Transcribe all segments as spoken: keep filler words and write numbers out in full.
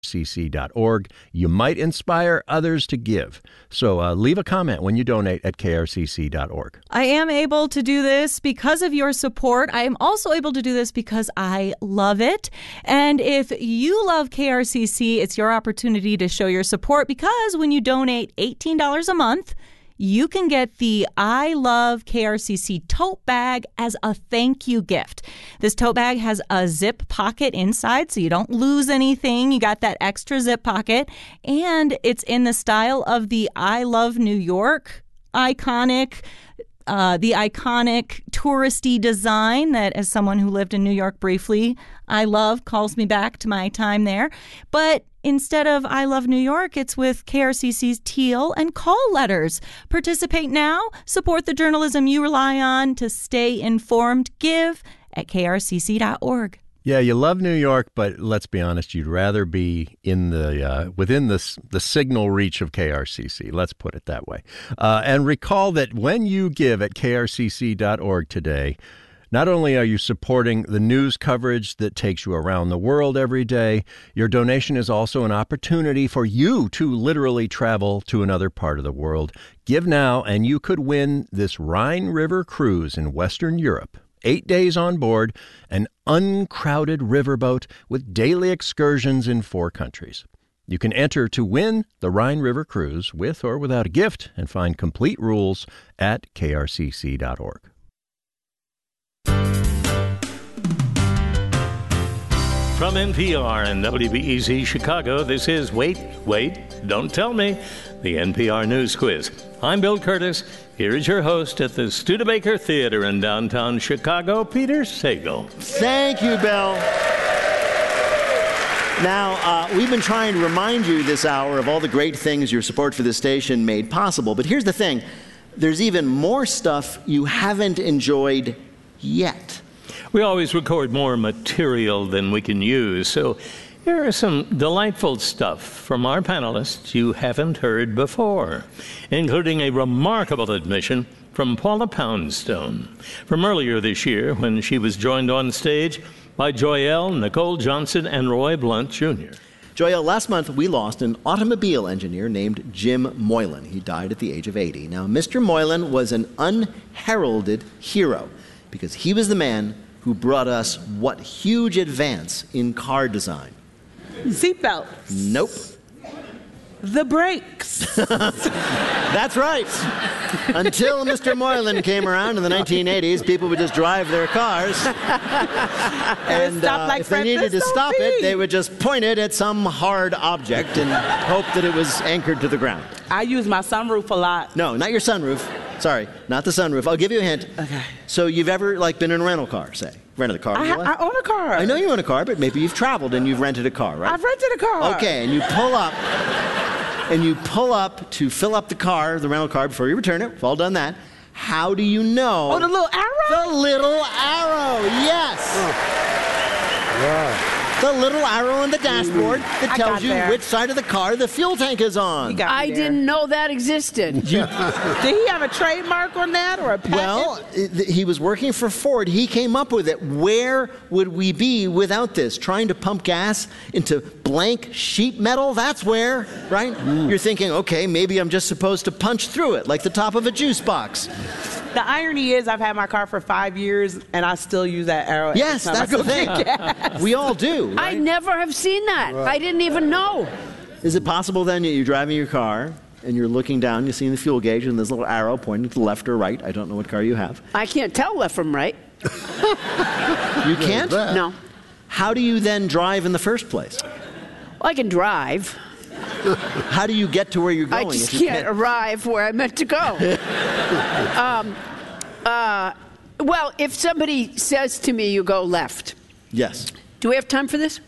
c c dot org. You might inspire others to give. So uh, leave a comment when you donate at k r c c dot org. I am able to do this because of your support. I am also able to do this because I love it. And if you love K R C C, it's your opportunity to show your support, because when you donate eighteen dollars a month, you can get the I Love K R C C tote bag as a thank you gift. This tote bag has a zip pocket inside, so you don't lose anything. You got that extra zip pocket, and it's in the style of the I Love New York iconic Uh, the iconic touristy design that, as someone who lived in New York briefly, I love, calls me back to my time there. But instead of I Love New York, it's with K R C C's teal and call letters. Participate now. Support the journalism you rely on to stay informed. Give at k r c c dot org. Yeah, you love New York, but let's be honest, you'd rather be in the uh, within the the signal reach of K R C C. Let's put it that way. Uh, and recall that when you give at k r c c dot org today, not only are you supporting the news coverage that takes you around the world every day, your donation is also an opportunity for you to literally travel to another part of the world. Give now, and you could win this Rhine River cruise in Western Europe. Eight days on board an uncrowded riverboat with daily excursions in four countries. You can enter to win the Rhine River cruise with or without a gift, and find complete rules at k r c c dot org. From N P R and W B E Z Chicago, this is Wait, Wait, Don't Tell Me, the N P R News Quiz. I'm Bill Curtis. Here is your host at the Studebaker Theater in downtown Chicago, Peter Sagal. Thank you, Bill. Now, uh, we've been trying to remind you this hour of all the great things your support for this station made possible. But here's the thing. There's even more stuff you haven't enjoyed yet. We always record more material than we can use, so here are some delightful stuff from our panelists you haven't heard before, including a remarkable admission from Paula Poundstone from earlier this year when she was joined on stage by Joyelle, Nicole Johnson, and Roy Blunt Junior Joyelle, last month we lost an automobile engineer named Jim Moylan. He died at the age of eighty. Now, Mister Moylan was an unheralded hero because he was the man who brought us what huge advance in car design? Seatbelt. Nope. The brakes. That's right. Until Mister Moylan came around in the nineteen eighties, people would just drive their cars. and uh, like if they needed to stop feet. it, they would just point it at some hard object and hope that it was anchored to the ground. I use my sunroof a lot. No, not your sunroof. Sorry, not the sunroof. I'll give you a hint. Okay. So you've ever like been in a rental car, say? Rented a car? I, ha- I own a car. I know you own a car, but maybe you've traveled and you've rented a car, right? I've rented a car. Okay, and you pull up, and you pull up to fill up the car, the rental car, before you return it. We've all done that. How do you know? Oh, the little arrow? The little arrow, yes. Oh. Wow. The little arrow on the dashboard that I tells got you there. which side of the car the fuel tank is on. You got me I there. didn't know that existed. You, Did he have a trademark on that or a patent? well, it- he was working for Ford. He came up with it. Where would we be without this? Trying to pump gas into blank sheet metal? That's where, right? You're thinking, okay, maybe I'm just supposed to punch through it like the top of a juice box. The irony is I've had my car for five years and I still use that arrow. Yes, every time that's I the go thing. get gas. We all do. I Right? never have seen that. I didn't even know. Is it possible then that you're driving your car and you're looking down, you're seeing the fuel gauge, and there's a little arrow pointing to the left or right? I don't know what car you have. I can't tell left from right. You can't? No. How do you then drive in the first place? Well, I can drive. How do you get to where you're I going? just if you can't arrive where I meant to go. um, uh, well, if somebody says to me, you go left. Yes. Do we have time for this?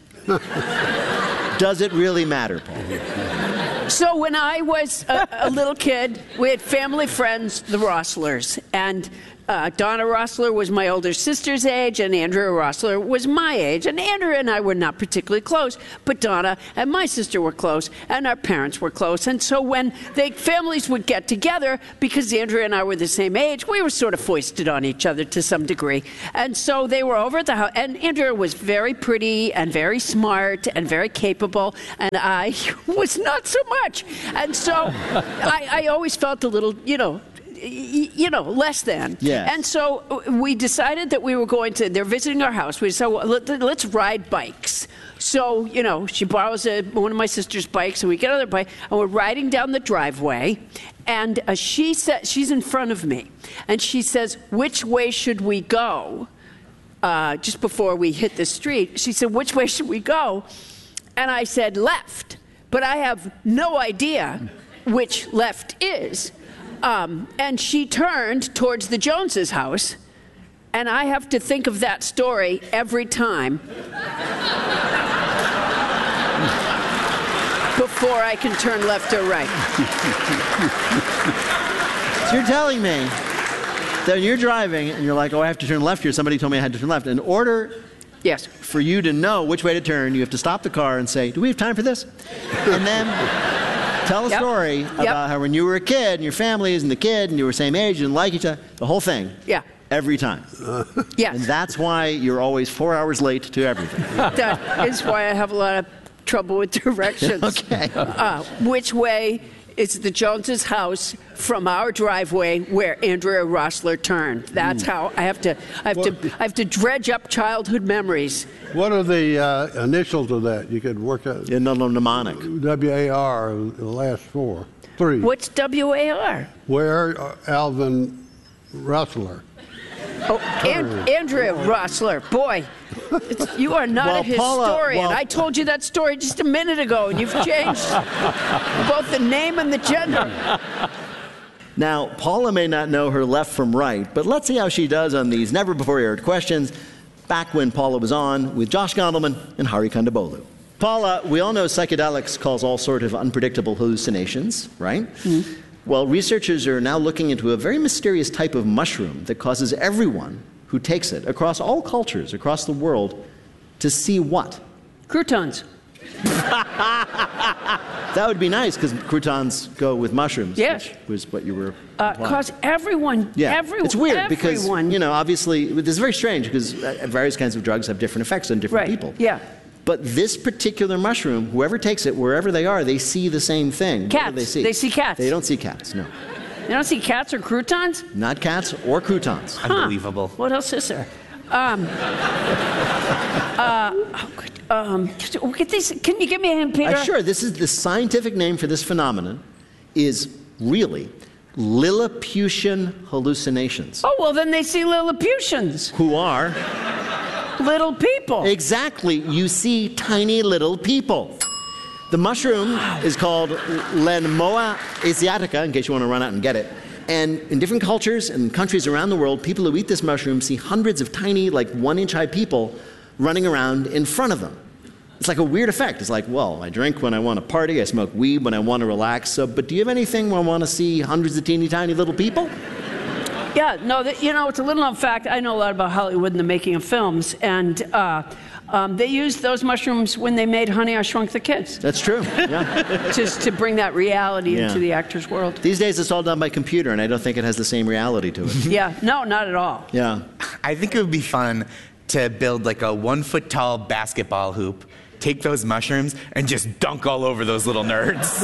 Does it really matter, Paul? So when I was a, a little kid, we had family friends, the Rosslers, and Uh, Donna Rossler was my older sister's age, and Andrea Rossler was my age. And Andrea and I were not particularly close, but Donna and my sister were close, and our parents were close. And so when they families would get together, because Andrea and I were the same age, we were sort of foisted on each other to some degree. And so they were over at the house, and Andrea was very pretty and very smart and very capable, and I was not so much. And so I, I always felt a little, you know, you know, less than. Yes. And so we decided that we were going to, they're visiting our house. We said, well, let, let's ride bikes. So, you know, she borrows a, one of my sister's bikes, and we get on the bike, and we're riding down the driveway, and uh, she said, she's in front of me, and she says, which way should we go? Uh, just before we hit the street, she said, which way should we go? And I said, left. But I have no idea which left is. Um, and she turned towards the Joneses' house, and I have to think of that story every time before I can turn left or right. So you're telling me that you're driving and you're like, oh, I have to turn left here. Somebody told me I had to turn left. In order yes. for you to know which way to turn, you have to stop the car and say, do we have time for this? And then tell a Yep. story Yep. about how when you were a kid and your family isn't the kid and you were same age and like each other, the whole thing. Yeah. Every time. Yes. And that's why you're always four hours late to everything. That is why I have a lot of trouble with directions. Okay. Uh, which way is the Joneses' house from our driveway where Andrea Rossler turned? That's how I have to. I have to. I have to dredge up childhood memories. What are the uh, initials of that? You could work out. In no, no, mnemonic. W A R, the last four. Three. What's W A R? Where uh, Alvin Russler. Oh, and, Andrea Rossler. Boy, it's, you are not Well, a Paula, historian. well- I told you that story just a minute ago, and you've changed both the name and the gender. Now, Paula may not know her left from right, but let's see how she does on these never-before-aired questions back when Paula was on with Josh Gondelman and Hari Kondabolu. Paula, we all know psychedelics cause all sort of unpredictable hallucinations, right? Mm-hmm. Well, researchers are now looking into a very mysterious type of mushroom that causes everyone who takes it across all cultures, across the world, to see what? Croutons. That would be nice, because croutons go with mushrooms, Yes. which was what you were Uh, implying. cause everyone, Yeah, every, it's weird everyone. because, you know, obviously, this is very strange because uh, various kinds of drugs have different effects on different Right, people. yeah. But this particular mushroom, whoever takes it, wherever they are, they see the same thing. What do Cats. they see? They see cats. They don't see cats, no. You don't see cats or croutons? Not cats or croutons. Unbelievable. Huh. What else is there? Um, uh, oh, good. Um, get these. Can you give me a hint, Peter? Uh, sure, this is the scientific name for this phenomenon is really Lilliputian hallucinations. Oh, well, then they see Lilliputians. Who are? Little people. Exactly. You see tiny little people. The mushroom is called Lenmoa asiatica, in case you want to run out and get it. And in different cultures and countries around the world, people who eat this mushroom see hundreds of tiny, like one-inch high people running around in front of them. It's like a weird effect. It's like, well, I drink when I want to party, I smoke weed when I want to relax, so, but do you have anything where I want to see hundreds of teeny tiny little people? Yeah, no, the, you know, it's a little known fact. I know a lot about Hollywood and the making of films, and uh, um, they used those mushrooms when they made Honey, I Shrunk the Kids. That's true. Yeah. Just to bring that reality Yeah. into the actor's world. These days it's all done by computer, and I don't think it has the same reality to it. Yeah, no, not at all. Yeah. I think it would be fun to build like a one foot tall basketball hoop, take those mushrooms, and just dunk all over those little nerds.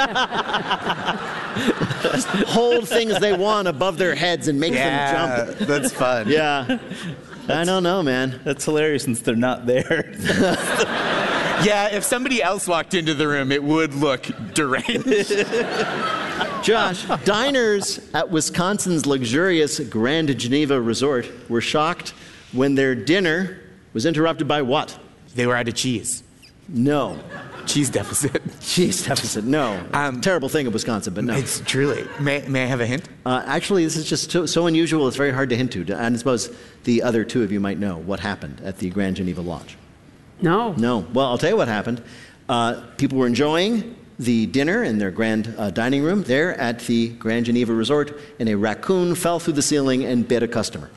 Just hold things they want above their heads and make Yeah, them jump. that's fun. Yeah. I don't know, man. That's hilarious since they're not there. Yeah, if somebody else walked into the room, it would look deranged. Josh, diners at Wisconsin's luxurious Grand Geneva Resort were shocked when their dinner was interrupted by what? They were out of cheese. No. Cheese deficit. Cheese deficit, no. Um, Terrible thing in Wisconsin, but no. It's truly. May, may I have a hint? Uh, actually, this is just so, so unusual, it's very hard to hint to. And I suppose the other two of you might know what happened at the Grand Geneva Lodge. No. No. Well, I'll tell you what happened. Uh, people were enjoying the dinner in their grand uh, dining room there at the Grand Geneva Resort, and a raccoon fell through the ceiling and bit a customer.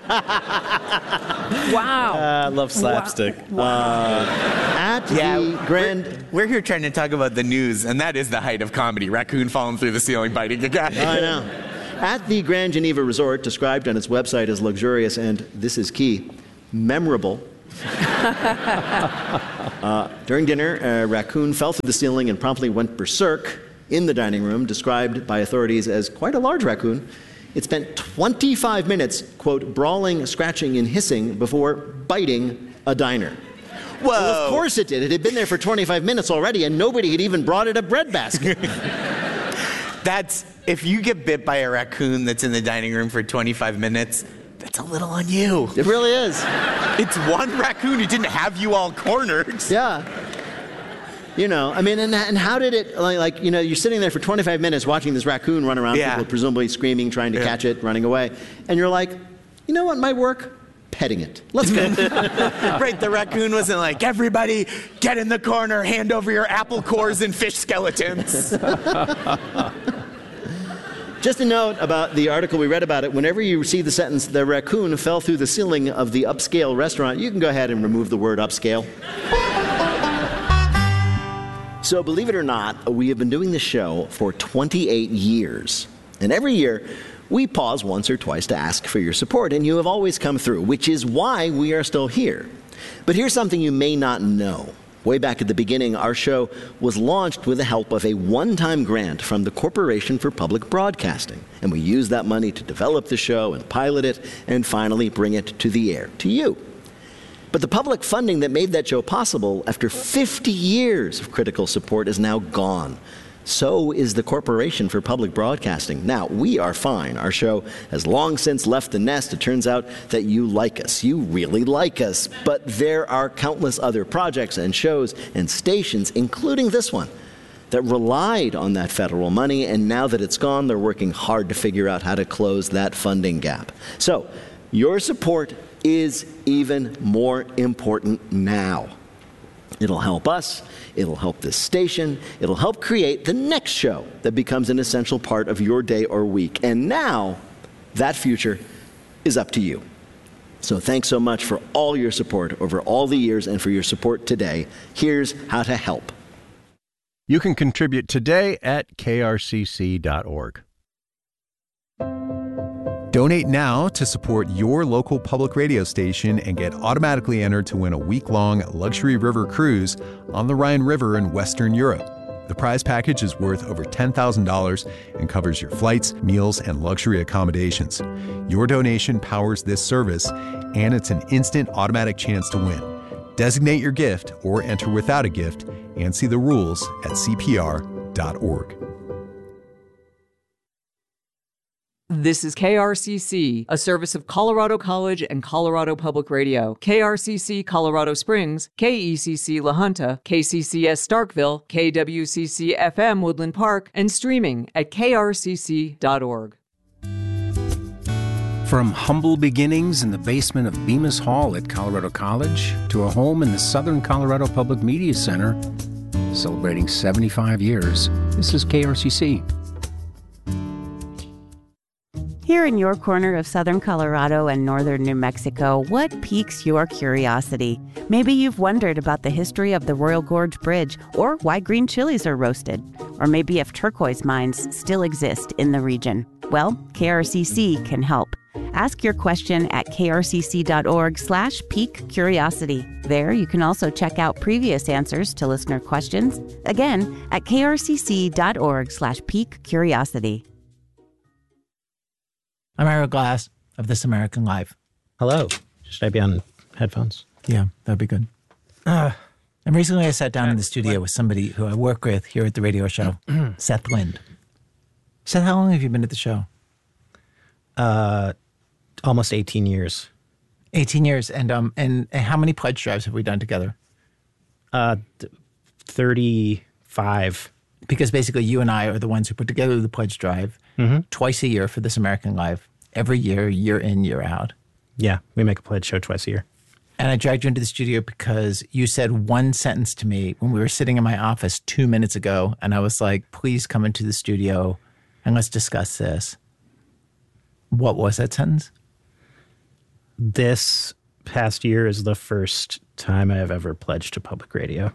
Wow. Uh, I love slapstick. Wow. Uh, at Yeah, the Grand... We're, we're here trying to talk about the news, and that is the height of comedy. Raccoon falling through the ceiling, biting a guy. I know. At the Grand Geneva Resort, described on its website as luxurious and, this is key, memorable. uh, during dinner, a raccoon fell through the ceiling and promptly went berserk in the dining room, described by authorities as quite a large raccoon. It spent twenty-five minutes, quote, brawling, scratching, and hissing before biting a diner. Whoa. Well, of course it did. It had been there for twenty-five minutes already, and nobody had even brought it a breadbasket. That's, if you get bit by a raccoon that's in the dining room for twenty-five minutes, that's a little on you. It really is. It's one raccoon. It didn't have you all cornered. Yeah. You know, I mean, and, and how did it, like, like, you know, you're sitting there for twenty-five minutes watching this raccoon run around, Yeah. people presumably screaming, trying to Yeah. catch it, running away, and you're like, you know what might work? Petting it. Let's go. Right, the raccoon wasn't like, everybody get in the corner, hand over your apple cores and fish skeletons. Just a note about the article we read about it. Whenever you see the sentence, the raccoon fell through the ceiling of the upscale restaurant, you can go ahead and remove the word upscale. So believe it or not, we have been doing this show for twenty-eight years. And every year, we pause once or twice to ask for your support, and you have always come through, which is why we are still here. But here's something you may not know. Way back at the beginning, our show was launched with the help of a one-time grant from the Corporation for Public Broadcasting. And we used that money to develop the show and pilot it and finally bring it to the air, to you. But the public funding that made that show possible after fifty years of critical support is now gone. So is the Corporation for Public Broadcasting. Now, we are fine. Our show has long since left the nest. It turns out that you like us. You really like us. But there are countless other projects and shows and stations, including this one, that relied on that federal money. And now that it's gone, they're working hard to figure out how to close that funding gap. So, your support is even more important now. It'll help us, it'll help this station, it'll help create the next show that becomes an essential part of your day or week. And now, that future is up to you. So thanks so much for all your support over all the years and for your support today. Here's how to help. You can contribute today at K R C C dot org. Donate now to support your local public radio station and get automatically entered to win a week-long luxury river cruise on the Rhine River in Western Europe. The prize package is worth over ten thousand dollars and covers your flights, meals, and luxury accommodations. Your donation powers this service, and it's an instant automatic chance to win. Designate your gift or enter without a gift and see the rules at C P R dot org. This is K R C C, a service of Colorado College and Colorado Public Radio. K R C C Colorado Springs, K E C C La Junta, K C C S Starkville, K W C C F M Woodland Park, and streaming at K R C C dot org. From humble beginnings in the basement of Bemis Hall at Colorado College to a home in the Southern Colorado Public Media Center, celebrating seventy-five years, this is K R C C. Here in your corner of southern Colorado and northern New Mexico, what piques your curiosity? Maybe you've wondered about the history of the Royal Gorge Bridge, or why green chilies are roasted, or maybe if turquoise mines still exist in the region. Well, K R C C can help. Ask your question at K R C C dot org slash pique curiosity. There, you can also check out previous answers to listener questions. Again, at K R C C dot org slash pique curiosity. I'm Ira Glass of This American Life. Hello. Should I be on headphones? Yeah, that'd be good. Uh, and recently I sat down in the studio with somebody who I work with here at the radio show, Seth Lind. Seth, how long have you been at the show? Uh, almost eighteen years. eighteen years. And um, and, and how many pledge drives have we done together? Uh, thirty-five. Because basically you and I are the ones who put together the pledge drive mm-hmm. twice a year for This American Life. Every year, year in, year out. Yeah, we make a pledge show twice a year. And I dragged you into the studio because you said one sentence to me when we were sitting in my office two minutes ago. And I was like, please come into the studio and let's discuss this. What was that sentence? This past year is the first time I have ever pledged to public radio.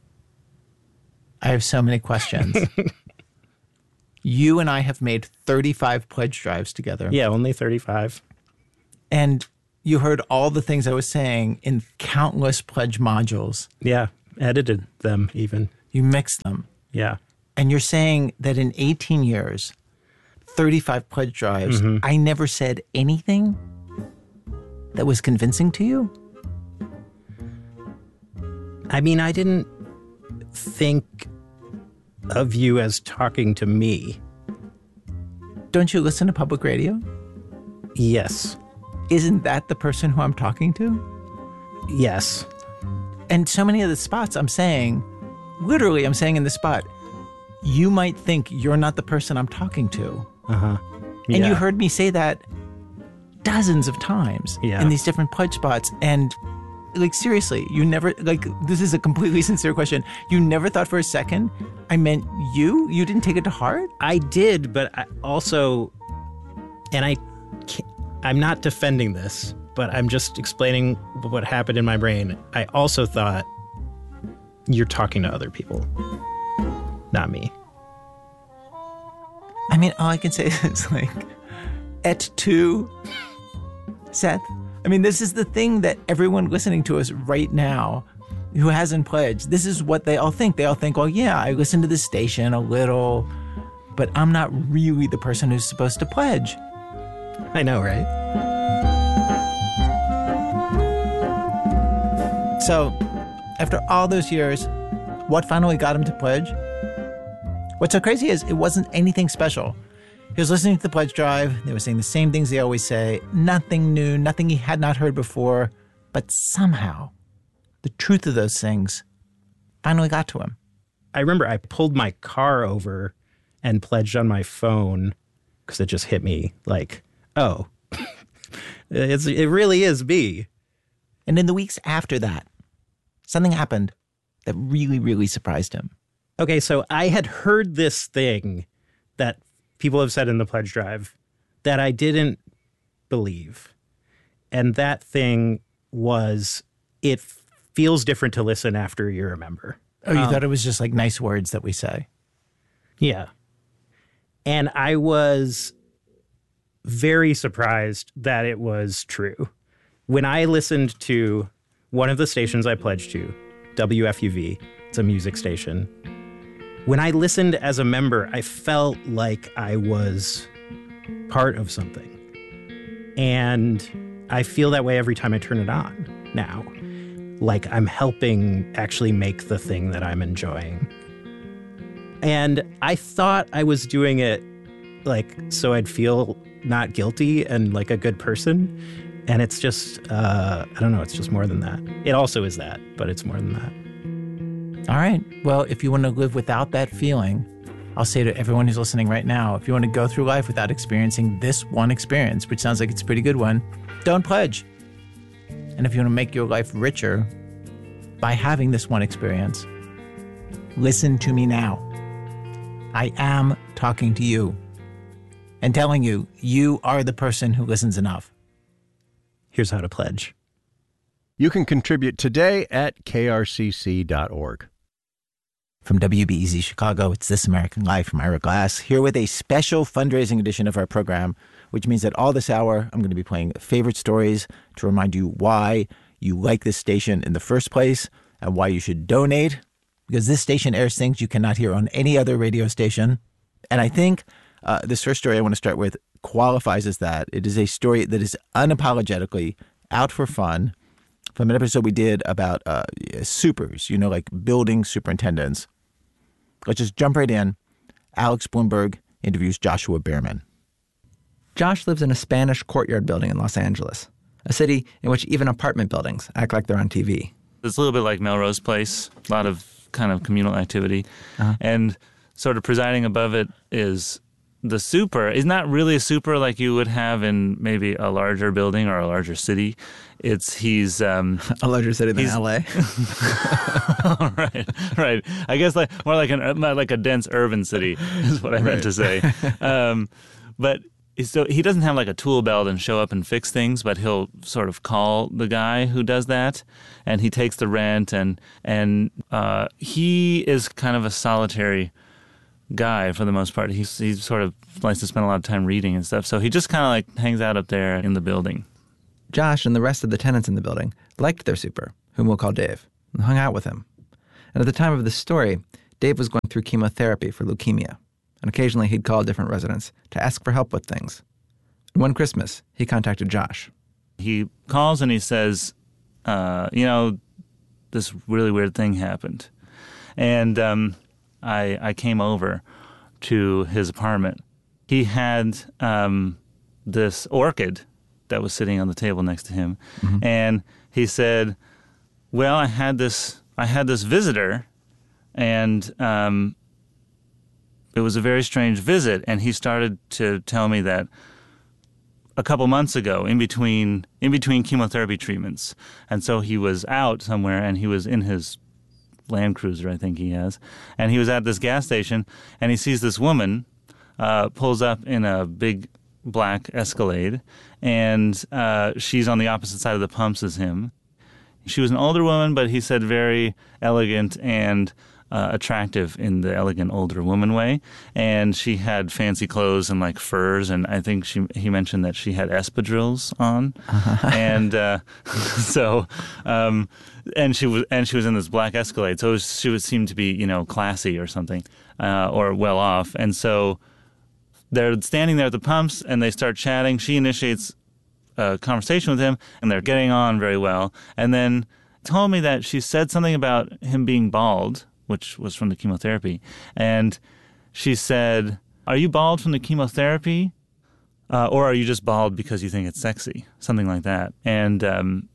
I have so many questions. You and I have made thirty-five pledge drives together. Yeah, only thirty-five. And you heard all the things I was saying in countless pledge modules. Yeah, edited them even. You mixed them. Yeah. And you're saying that in eighteen years, thirty-five pledge drives, mm-hmm. I never said anything that was convincing to you? I mean, I didn't think of you as talking to me. Don't you listen to public radio? Yes. Isn't that the person who I'm talking to? Yes. And so many of the spots I'm saying, literally I'm saying in the spot, you might think you're not the person I'm talking to. Uh-huh. Yeah. And you heard me say that dozens of times yeah. in these different pledge spots. And like, seriously, you never, like, this is a completely sincere question. You never thought for a second I meant you? You didn't take it to heart? I did, but I also, and I can't, I'm not defending this, but I'm just explaining what happened in my brain. I also thought you're talking to other people, not me. I mean, all I can say is like, et tu, Seth. I mean, this is the thing that everyone listening to us right now who hasn't pledged, this is what they all think. They all think, well, yeah, I listen to this station a little, but I'm not really the person who's supposed to pledge. I know, right? So, after all those years, what finally got him to pledge? What's so crazy is it wasn't anything special. He was listening to the pledge drive. They were saying the same things they always say. Nothing new, nothing he had not heard before. But somehow, the truth of those things finally got to him. I remember I pulled my car over and pledged on my phone because it just hit me like, oh, it's, it really is me. And in the weeks after that, something happened that really, really surprised him. Okay, so I had heard this thing that people have said in the pledge drive that I didn't believe. And that thing was, it feels different to listen after you're a member. Oh, you um, thought it was just like nice words that we say? Yeah. And I was very surprised that it was true. When I listened to one of the stations I pledged to, W F U V, it's a music station, when I listened as a member, I felt like I was part of something. And I feel that way every time I turn it on now. Like I'm helping actually make the thing that I'm enjoying. And I thought I was doing it like so I'd feel not guilty and like a good person. And it's just, uh, I don't know, it's just more than that. It also is that, but it's more than that. All right. Well, if you want to live without that feeling, I'll say to everyone who's listening right now, if you want to go through life without experiencing this one experience, which sounds like it's a pretty good one, don't pledge. And if you want to make your life richer by having this one experience, listen to me now. I am talking to you and telling you, you are the person who listens enough. Here's how to pledge. You can contribute today at K R C C dot org. From W B E Z Chicago, it's This American Life. I'm Ira Glass, here with a special fundraising edition of our program, which means that all this hour, I'm going to be playing favorite stories to remind you why you like this station in the first place and why you should donate, because this station airs things you cannot hear on any other radio station. And I think uh, this first story I want to start with qualifies as that. It is a story that is unapologetically out for fun from an episode we did about uh, supers, you know, like building superintendents. Let's just jump right in. Alex Blumberg interviews Joshua Behrman. Josh lives in a Spanish courtyard building in Los Angeles, a city in which even apartment buildings act like they're on T V. It's a little bit like Melrose Place, a lot of kind of communal activity. Uh-huh. And sort of presiding above it is the super is not really a super like you would have in maybe a larger building or a larger city. It's he's um, a larger city than L A. right, right. I guess like more like an like a dense urban city is what I meant Right. to say. Um, but so he doesn't have like a tool belt and show up and fix things, but he'll sort of call the guy who does that, and he takes the rent, and and uh, he is kind of a solitary guy for the most part. He's he sort of likes to spend a lot of time reading and stuff, so he just kind of like hangs out up there in the building. Josh and the rest of the tenants in the building liked their super, whom we'll call Dave, and hung out with him. And at the time of this story, Dave was going through chemotherapy for leukemia, and occasionally he'd call different residents to ask for help with things. And one Christmas, he contacted Josh. He calls and he says, uh, you know, this really weird thing happened. And um, I, I came over to his apartment. He had um, this orchid that was sitting on the table next to him. Mm-hmm. And he said, well, I had this, I had this visitor, and um, it was a very strange visit. And he started to tell me that a couple months ago, in between in between chemotherapy treatments, and so he was out somewhere, and he was in his Land Cruiser, I think he has, and he was at this gas station, and he sees this woman uh, pulls up in a big black Escalade, and uh, she's on the opposite side of the pumps as him. She was an older woman, but he said very elegant and uh, attractive in the elegant older woman way. And she had fancy clothes and like furs, and I think she he mentioned that she had espadrilles on, and uh, so um, and she was and she was in this black Escalade, so it was, she would seem to be, you know, classy or something, uh, or well off, and so. They're standing there at the pumps, and they start chatting. She initiates a conversation with him, and they're getting on very well. And then told me that she said something about him being bald, which was from the chemotherapy. And she said, are you bald from the chemotherapy? Uh, or are you just bald because you think it's sexy? Something like that. And um,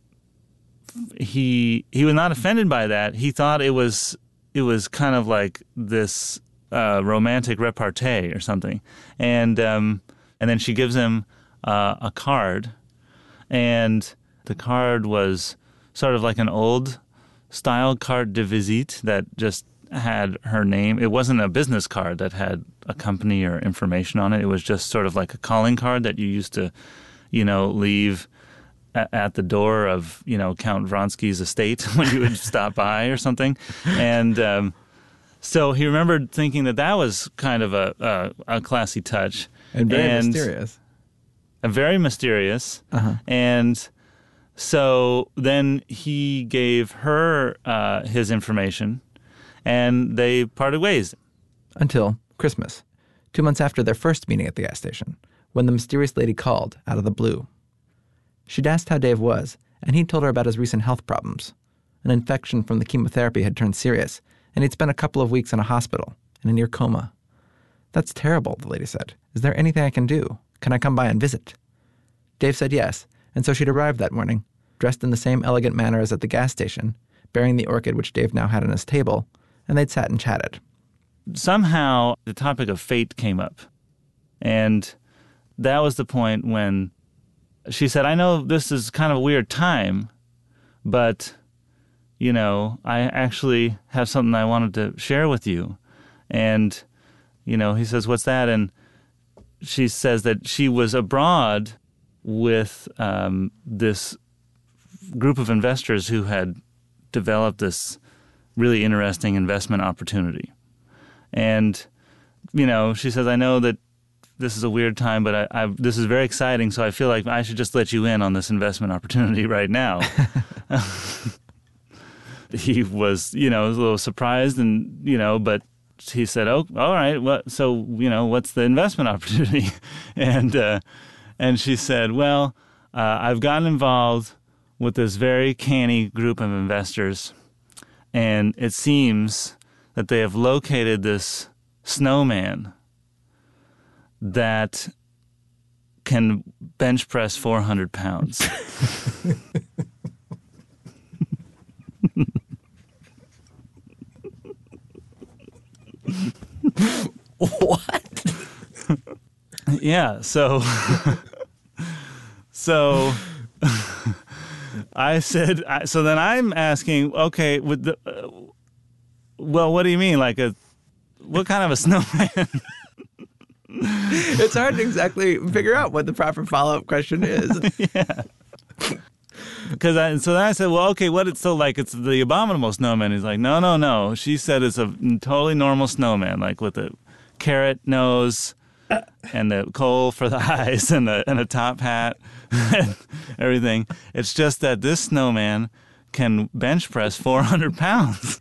he he was not offended by that. He thought it was it was kind of like this... Uh, romantic repartee or something, and um, and then she gives him uh, a card, and the card was sort of like an old style carte de visite that just had her name. It wasn't a business card that had a company or information on it. It was just sort of like a calling card that you used to, you know, leave a- at the door of, you know, Count Vronsky's estate when you would stop by or something, and. Um, So he remembered thinking that that was kind of a a, a classy touch. And very and mysterious. A very mysterious. Uh-huh. And so then he gave her uh, his information, and they parted ways. Until Christmas, two months after their first meeting at the gas station, when the mysterious lady called out of the blue. She'd asked how Dave was, and he'd told her about his recent health problems. An infection from the chemotherapy had turned serious, and he'd spent a couple of weeks in a hospital, in a near coma. That's terrible, the lady said. Is there anything I can do? Can I come by and visit? Dave said yes, and so she'd arrived that morning, dressed in the same elegant manner as at the gas station, bearing the orchid which Dave now had on his table, and they'd sat and chatted. Somehow, the topic of fate came up, and that was the point when she said, I know this is kind of a weird time, but... you know, I actually have something I wanted to share with you. And, you know, he says, what's that? And she says that she was abroad with um, this group of investors who had developed this really interesting investment opportunity. And, you know, she says, I know that this is a weird time, but I, I, this is very exciting, so I feel like I should just let you in on this investment opportunity right now. He was, you know, a little surprised, and, you know, but he said, oh, all right, what, so, you know, what's the investment opportunity? and uh, and she said, well, uh, I've gotten involved with this very canny group of investors, and it seems that they have located this snowman that can bench press four hundred pounds. What? Yeah, so so I said, I, so then I'm asking, okay, with the, uh, well, what do you mean? Like a, what kind of a snowman? It's hard to exactly figure out what the proper follow-up question is. Yeah. Because I, so then I said, well, okay, what it's so like, it's the abominable snowman. He's like, no, no, no. She said it's a totally normal snowman, like with a carrot nose and the coal for the eyes and a, and a top hat and everything. It's just that this snowman can bench press four hundred pounds.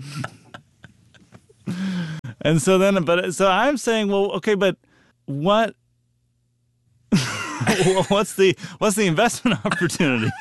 And so then, but so I'm saying, well, okay, but what, what's the, what's the investment opportunity?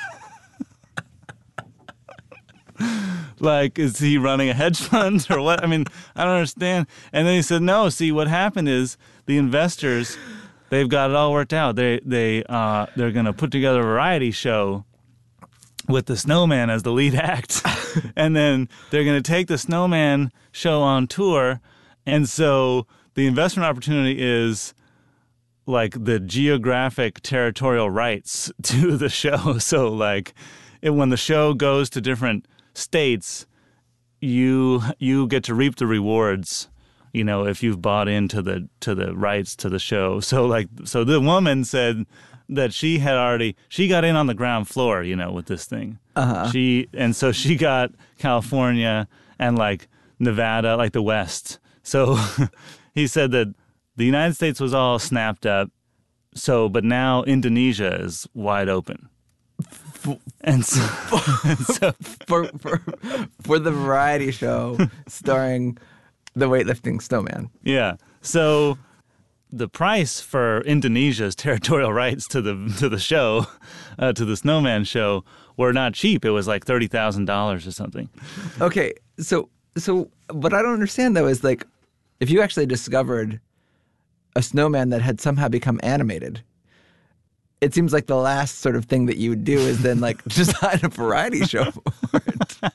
Like, is he running a hedge fund or what? I mean, I don't understand. And then he said, no, see, what happened is the investors, they've got it all worked out. They, they, uh, they're going to put together a variety show with the snowman as the lead act. And then they're going to take the snowman show on tour. And so the investment opportunity is like the geographic territorial rights to the show. So like it, when the show goes to different states, you you get to reap the rewards, you know, if you've bought into the to the rights to the show. So like so the woman said that she had already she got in on the ground floor, you know, with this thing. Uh-huh. She and so she got California and like Nevada, like the West. So he said that the United States was all snapped up. So but now Indonesia is wide open. And so, and so for, for for the variety show starring the weightlifting snowman. Yeah. So the price for Indonesia's territorial rights to the to the show, uh, to the snowman show, were not cheap. It was like thirty thousand dollars or something. Okay. So so what I don't understand though is like if you actually discovered a snowman that had somehow become animated, it seems like the last sort of thing that you would do is then like design a variety show for it.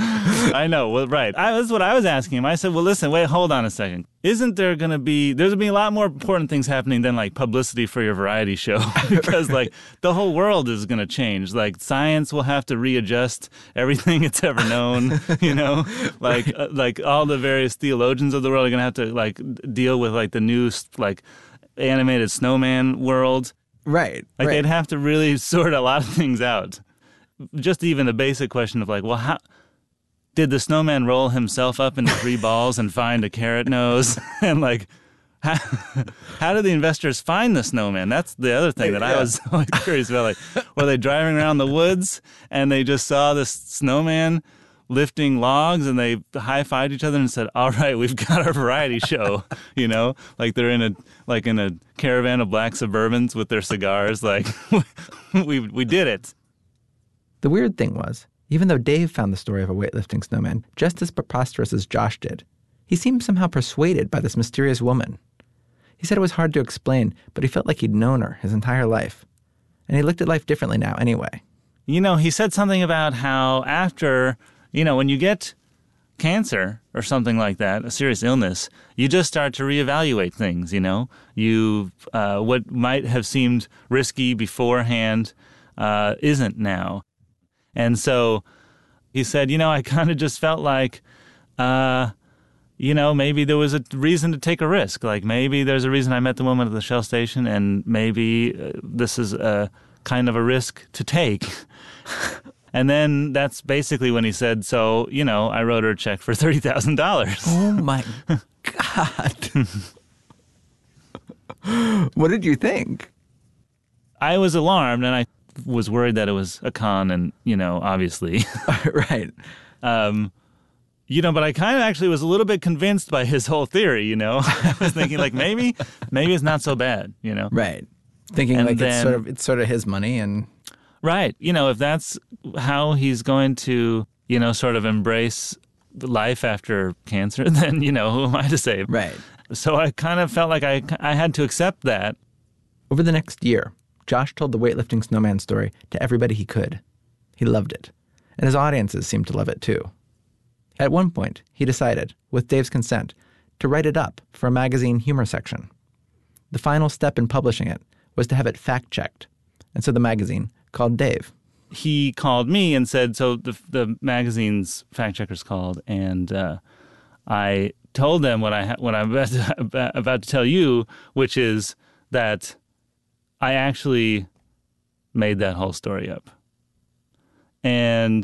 I know. Well, right. I, that's what I was asking him. I said, well, listen, wait, hold on a second. Isn't there going to be, there's going to be a lot more important things happening than like publicity for your variety show because like the whole world is going to change. Like science will have to readjust everything it's ever known, you know, like, right. uh, like all the various theologians of the world are going to have to like deal with like the new like animated snowman world. Right. Like right. they'd have to really sort a lot of things out. Just even the basic question of like, well, how did the snowman roll himself up into three balls and find a carrot nose? And like, how, how did the investors find the snowman? That's the other thing that yeah. I was always curious about. Like, were they driving around the woods and they just saw this snowman lifting logs and they high-fived each other and said, all right, we've got our variety show, you know, like they're in a like in a caravan of black Suburbans with their cigars, like we we did it. The weird thing was, even though Dave found the story of a weightlifting snowman just as preposterous as Josh did, he seemed somehow persuaded by this mysterious woman. He said it was hard to explain, but he felt like he'd known her his entire life. And he looked at life differently now anyway. You know, he said something about how after, you know, when you get cancer or something like that, a serious illness, you just start to reevaluate things, you know? You, uh, what might have seemed risky beforehand uh, isn't now. And so he said, you know, I kind of just felt like, uh, you know, maybe there was a reason to take a risk. Like maybe there's a reason I met the woman at the Shell station and maybe uh, this is a kind of a risk to take. And then that's basically when he said, so, you know, I wrote her a check for thirty thousand dollars. Oh, my God. What did you think? I was alarmed, and I was worried that it was a con, and, you know, obviously. Right. Um, you know, but I kind of actually was a little bit convinced by his whole theory, you know. I was thinking, like, maybe, maybe it's not so bad, you know. Right. Thinking and like then, it's sort of it's sort of his money and... Right. You know, if that's how he's going to, you know, sort of embrace life after cancer, then, you know, who am I to say? Right. So I kind of felt like I, I had to accept that. Over the next year, Josh told the weightlifting snowman story to everybody he could. He loved it. And his audiences seemed to love it too. At one point, he decided, with Dave's consent, to write it up for a magazine humor section. The final step in publishing it was to have it fact-checked. And so the magazine called Dave. He called me and said, so the the magazine's fact checkers called, and uh, I told them what, I, what I'm about to, about to tell you, which is that I actually made that whole story up. And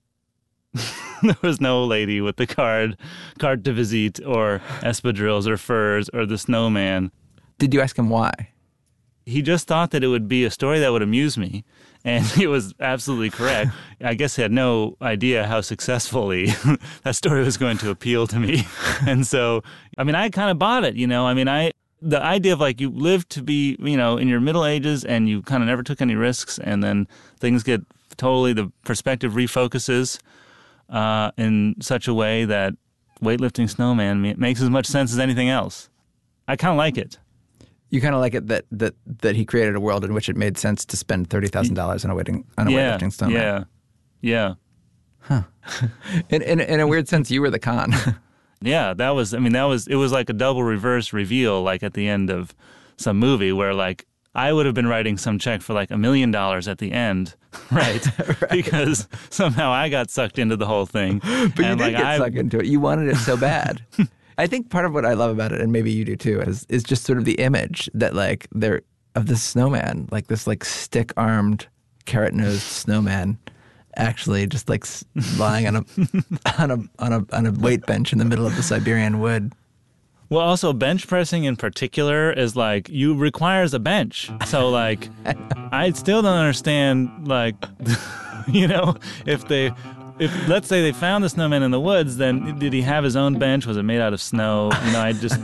there was no lady with the card, carte de visite, or espadrilles, or furs, or the snowman. Did you ask him why? He just thought that it would be a story that would amuse me, and it was absolutely correct. I guess he had no idea how successfully that story was going to appeal to me. And so, I mean, I kind of bought it, you know. I mean, I the idea of like you live to be, you know, in your middle ages and you kind of never took any risks, and then things get totally, the perspective refocuses uh, in such a way that weightlifting snowman makes as much sense as anything else. I kind of like it. You kind of like it that, that that he created a world in which it made sense to spend thirty thousand dollars on a weighting on a yeah, weightlifting snowman. Yeah, yeah. Huh. in, in in a weird sense, you were the con. Yeah, that was. I mean, that was. It was like a double reverse reveal, like at the end of some movie, where like I would have been writing some check for like a million dollars at the end, right? right? Because somehow I got sucked into the whole thing. But and you did like, get I, sucked into it. You wanted it so bad. I think part of what I love about it, and maybe you do too, is is just sort of the image that like there of this snowman, like this like stick-armed, carrot-nosed snowman, actually just like lying on a on a on a on a weight bench in the middle of the Siberian wood. Well, also bench pressing in particular is like you requires a bench. So like I still don't understand like you know if they. If let's say they found the snowman in the woods, then did he have his own bench? Was it made out of snow? You know, I just,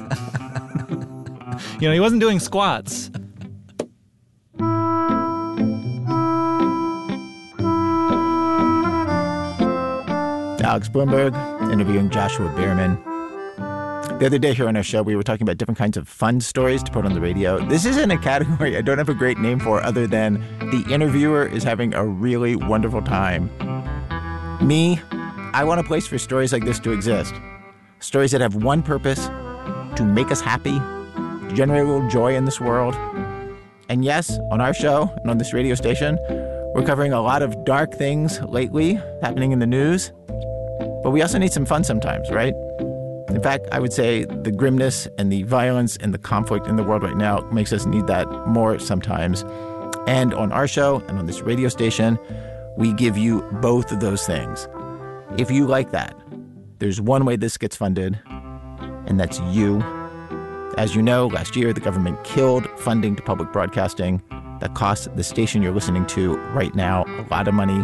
you know, he wasn't doing squats. Alex Blumberg interviewing Joshua Beerman. The other day here on our show, we were talking about different kinds of fun stories to put on the radio. This isn't a category I don't have a great name for other than the interviewer is having a really wonderful time. Me, I want a place for stories like this to exist. Stories that have one purpose, to make us happy, to generate a little joy in this world. And yes, on our show and on this radio station, we're covering a lot of dark things lately happening in the news. But we also need some fun sometimes, right? In fact, I would say the grimness and the violence and the conflict in the world right now makes us need that more sometimes. And on our show and on this radio station, we give you both of those things. If you like that, there's one way this gets funded, and that's you. As you know, last year the government killed funding to public broadcasting. That costs the station you're listening to right now a lot of money.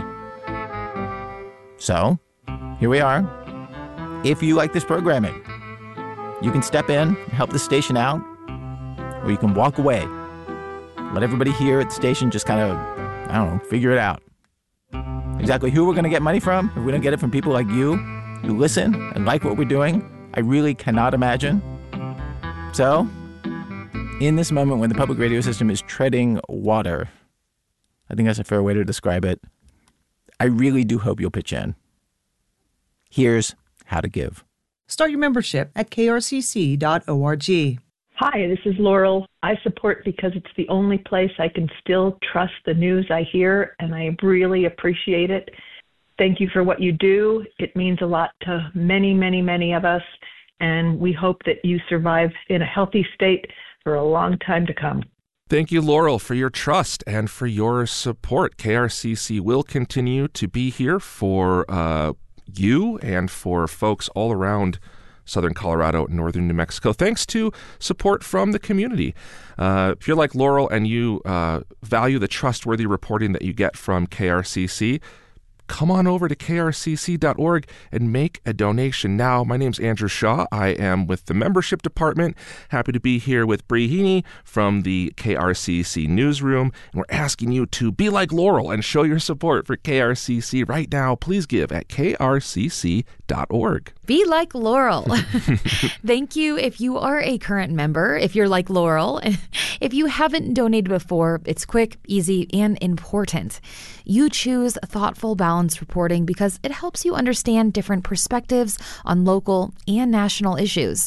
So, here we are. If you like this programming, you can step in and help the station out, or you can walk away. Let everybody here at the station just kind of, I don't know, figure it out. Exactly who we're going to get money from, if we don't get it from people like you, who listen and like what we're doing, I really cannot imagine. So, in this moment when the public radio system is treading water, I think that's a fair way to describe it, I really do hope you'll pitch in. Here's how to give. Start your membership at k r c c dot org. Hi, this is Laurel. I support because it's the only place I can still trust the news I hear, and I really appreciate it. Thank you for what you do. It means a lot to many, many, many of us, and we hope that you survive in a healthy state for a long time to come. Thank you, Laurel, for your trust and for your support. K R C C will continue to be here for uh, you and for folks all around Southern Colorado and Northern New Mexico, thanks to support from the community. Uh, if you're like Laurel and you uh, value the trustworthy reporting that you get from K R C C, come on over to k r c c dot org and make a donation now. My name's Andrew Shaw. I am with the membership department. Happy to be here with Bree Heaney from the K R C C newsroom. And we're asking you to be like Laurel and show your support for K R C C right now. Please give at k r c c dot org. Be like Laurel. Thank you if you are a current member, if you're like Laurel. If you haven't donated before, it's quick, easy, and important. You choose thoughtful, balanced reporting because it helps you understand different perspectives on local and national issues.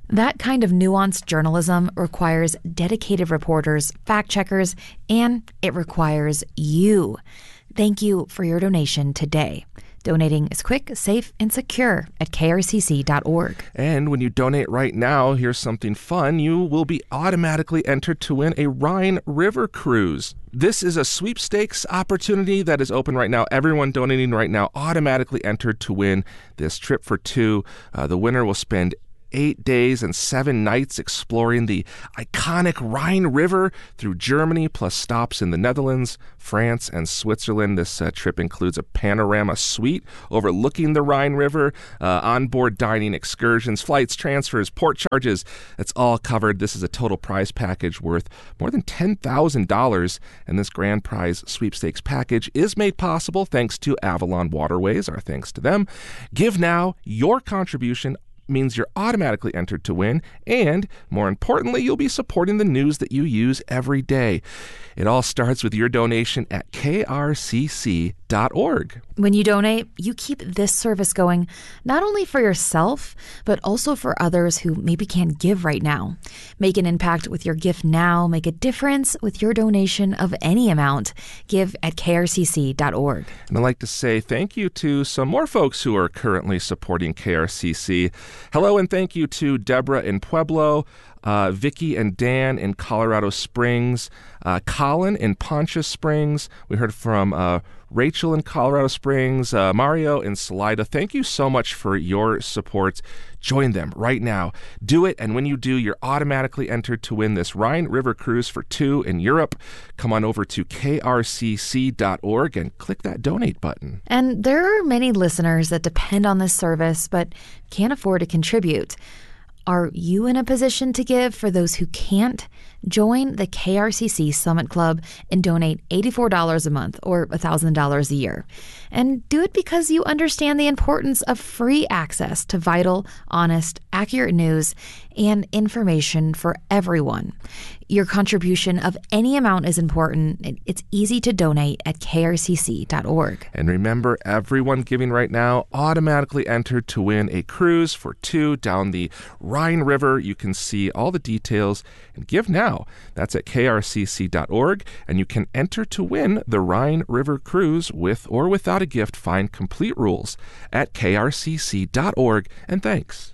That kind of nuanced journalism requires dedicated reporters, fact checkers, and it requires you. Thank you for your donation today. Donating is quick, safe, and secure at K R C C dot org. And when you donate right now, here's something fun. You will be automatically entered to win a Rhine River cruise. This is a sweepstakes opportunity that is open right now. Everyone donating right now automatically entered to win this trip for two. Uh, the winner will spend eight days and seven nights exploring the iconic Rhine River through Germany, plus stops in the Netherlands, France, and Switzerland. This uh, trip includes a panorama suite overlooking the Rhine River, uh, onboard dining, excursions, flights, transfers, port charges. It's all covered. This is a total prize package worth more than ten thousand dollars, and this grand prize sweepstakes package is made possible thanks to Avalon Waterways. Our thanks to them. Give now. Your contribution means you're automatically entered to win, and more importantly, you'll be supporting the news that you use every day. It all starts with your donation at K R C C dot org. When you donate, you keep this service going, not only for yourself, but also for others who maybe can't give right now. Make an impact with your gift now. Make a difference with your donation of any amount. Give at K R C C dot org. And I'd like to say thank you to some more folks who are currently supporting K R C C. Hello and thank you to Deborah in Pueblo, uh, Vicky and Dan in Colorado Springs, uh, Colin in Poncha Springs. We heard from uh, Rachel in Colorado Springs, uh, Mario in Salida. Thank you so much for your support. Join them right now. Do it, and when you do, you're automatically entered to win this Rhine River cruise for two in Europe. Come on over to K R C C dot org and click that donate button. And there are many listeners that depend on this service but can't afford to contribute. Are you in a position to give for those who can't? Join the K R C C Summit Club and donate eighty-four dollars a month or one thousand dollars a year. And do it because you understand the importance of free access to vital, honest, accurate news and information for everyone. Your contribution of any amount is important. It's easy to donate at K R C C dot org. And remember, everyone giving right now automatically entered to win a cruise for two down the Rhine River. You can see all the details and give now. That's at K R C C dot org, and you can enter to win the Rhine River cruise with or without a gift. Find complete rules at K R C C dot org, and thanks.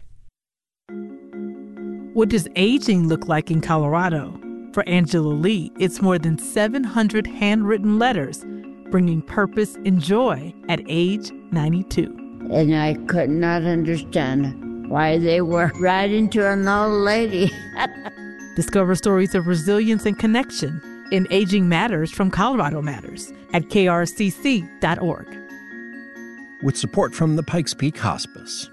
What does aging look like in Colorado? For Angela Lee, it's more than seven hundred handwritten letters, bringing purpose and joy at age ninety-two. And I could not understand why they were writing to an old lady. Discover stories of resilience and connection in Aging Matters from Colorado Matters at K R C C dot org. With support from the Pikes Peak Hospice.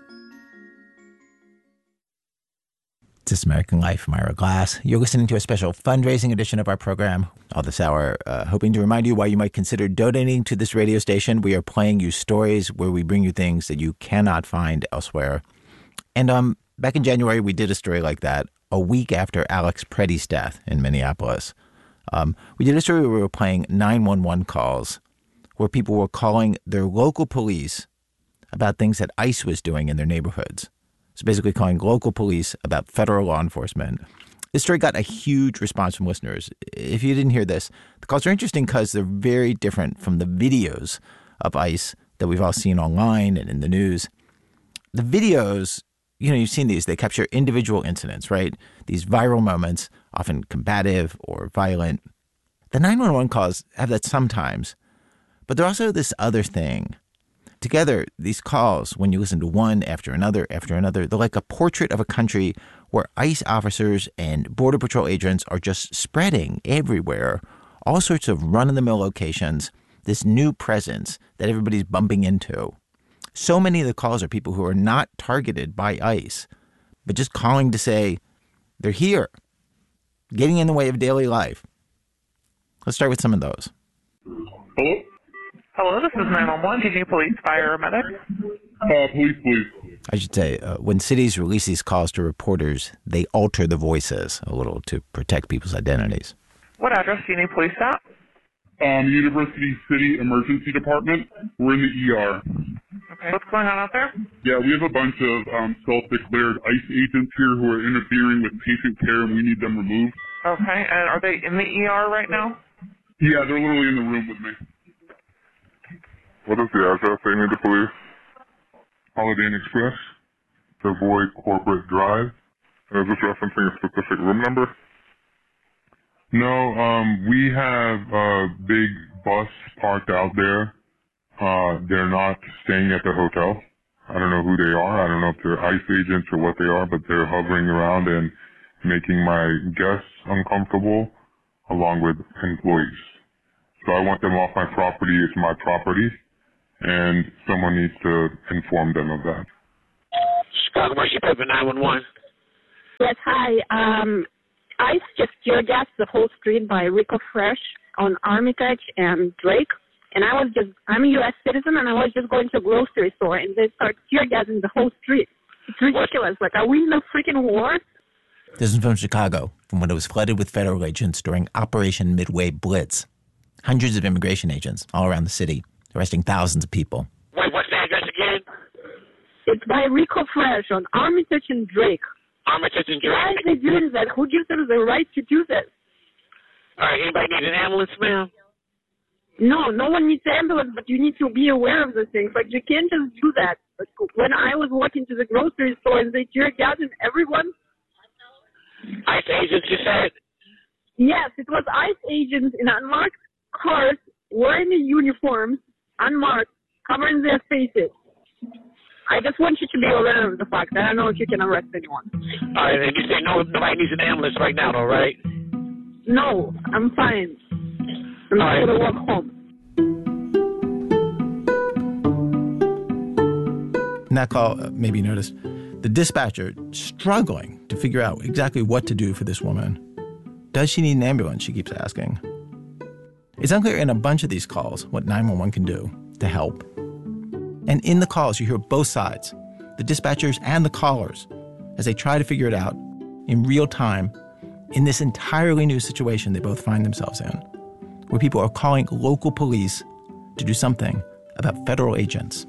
This American Life, I'm Ira Glass. You're listening to a special fundraising edition of our program all this hour, uh, hoping to remind you why you might consider donating to this radio station. We are playing you stories where we bring you things that you cannot find elsewhere. And um, back in January, we did a story like that a week after Alex Preddy's death in Minneapolis. Um, we did a story where we were playing nine one one calls where people were calling their local police about things that ICE was doing in their neighborhoods. So basically calling local police about federal law enforcement. This story got a huge response from listeners. If you didn't hear this, the calls are interesting because they're very different from the videos of ICE that we've all seen online and in the news. The videos, you know, you've seen these. They capture individual incidents, right? These viral moments, often combative or violent. The nine one one calls have that sometimes, but they're also this other thing. Together, these calls, when you listen to one after another after another, they're like a portrait of a country where ICE officers and Border Patrol agents are just spreading everywhere, all sorts of run-of-the-mill locations, this new presence that everybody's bumping into. So many of the calls are people who are not targeted by ICE, but just calling to say they're here, getting in the way of daily life. Let's start with some of those. Hello? Hello, this is nine one one. Do you need police, fire, or medic? Uh, police, please. I should say, uh, when cities release these calls to reporters, they alter the voices a little to protect people's identities. What address do you need police at? Um, University City Emergency Department. We're in the E R. Okay. What's going on out there? Yeah, we have a bunch of um, self-declared ICE agents here who are interfering with patient care, and we need them removed. Okay. And are they in the E R right now? Yeah, they're literally in the room with me. What is the address they need the police? Holiday Inn Express. Savoy Corporate Drive. Is this referencing a specific room number? No, um, we have a big bus parked out there. Uh, they're not staying at the hotel. I don't know who they are. I don't know if they're ICE agents or what they are, but they're hovering around and making my guests uncomfortable along with employees. So I want them off my property. It's my property, and someone needs to inform them of that. Chicago Emergency Paper nine one one. Yes, hi. Um, ICE just tear gassed the whole street by Rico Fresh on Armitage and Drake. And I was just, I'm a U S citizen, and I was just going to a grocery store, and they start tear gassing the whole street. It's ridiculous. Like, are we in a freaking war? This is from Chicago, from when it was flooded with federal agents during Operation Midway Blitz. Hundreds of immigration agents all around the city, arresting thousands of people. Wait, what's the address again? It's by Rico Fresh on Armitage and Drake. Armitage and Drake? Why are they doing that? Who gives them the right to do this? All right, anybody need an ambulance, ma'am? No, no one needs ambulance, but you need to be aware of the things. Like, you can't just do that. Like, when I was walking to the grocery store and they tear gassing everyone. ICE agents, you said? Yes, it was ICE agents in unmarked cars, wearing the uniforms, unmarked, covering their faces. I just want you to be aware of the fact. I don't know if you can arrest anyone. All right, and you say no, nobody needs an ambulance right now, though, right? No, I'm fine. I'm All right. going to walk home. In that call, uh, maybe you noticed, the dispatcher struggling to figure out exactly what to do for this woman. Does she need an ambulance, she keeps asking. It's unclear in a bunch of these calls what nine one one can do to help. And in the calls, you hear both sides, the dispatchers and the callers, as they try to figure it out in real time in this entirely new situation they both find themselves in, where people are calling local police to do something about federal agents.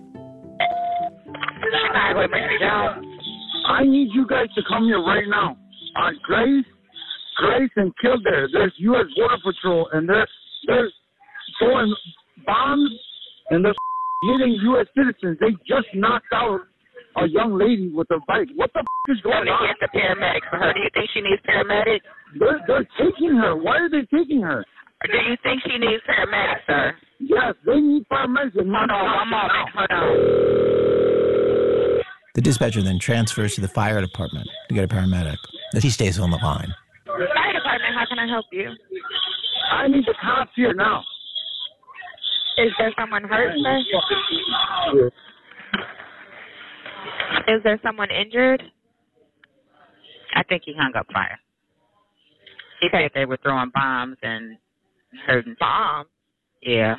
I need you guys to come here right now. On Grace, Grace and Kildare, there's U S Border Patrol, and they're, they're throwing bombs, and they're hitting U S citizens. They just knocked out a young lady with a bike. What the f- is going on? Get the paramedics for her. Do you think she needs paramedics? They're, they're taking her. Why are they taking her? Or do you think she needs paramedics, sir? Yes, they need paramedics. Hold on, one moment. Hold on. The dispatcher then transfers to the fire department to get a paramedic. He stays on the line. Fire department, how can I help you? I need the cops here now. Is there someone hurt, sir? Is there someone injured? I think he hung up fire. He said they were throwing bombs and hurting. Bombs? Yeah.